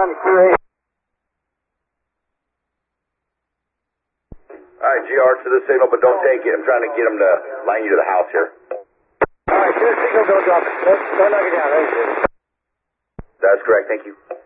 QA. Alright, GR to the signal, but don't take it. I'm trying to get him to line you to the house here. Alright, to the signal, don't drop it. Don't knock it down. That's correct, thank you.